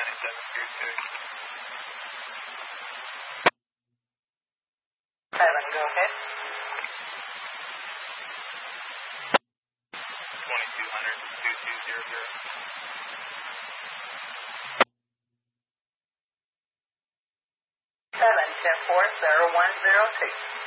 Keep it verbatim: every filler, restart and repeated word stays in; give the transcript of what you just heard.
ninety-seven two two. Seven, go ahead. twenty-two hundred two two zero zero. Seven, ten four, zero one zero two.